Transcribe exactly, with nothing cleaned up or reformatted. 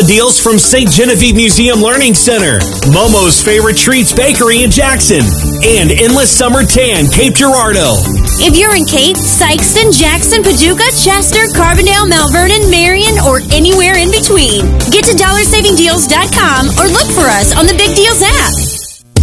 deals from Saint Genevieve Museum Learning Center, Momo's Favorite Treats Bakery in Jackson, and Endless Summer Tan, Cape Girardeau. If you're in Cape, Sykeston, Jackson, Paducah, Chester, Carbondale, Mount Vernon, Marion, or anywhere in between, get to dollar saving deals dot com or look for us on the Big Deals app.